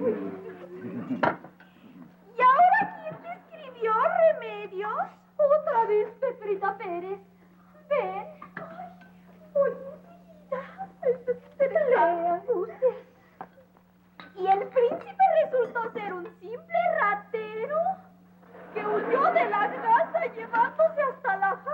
¿Y ahora quién te escribió, Remedios? Otra vez, Petrita Pérez. Ven. Ay, lean usted. ¿Y el príncipe resultó ser un simple ratero que huyó de la casa llevándose hasta la